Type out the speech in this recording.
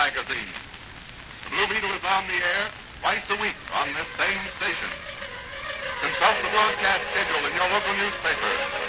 magazine. The Blue Beetle is on the air twice a week on this same station. Consult the broadcast schedule in your local newspaper